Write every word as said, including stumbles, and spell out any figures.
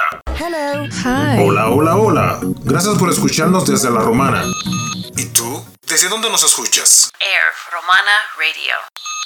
Hello. Hi. Hola, hola, hola. Gracias por escucharnos desde La Romana. ¿Y tú? ¿Desde dónde nos escuchas? Air Romana Radio.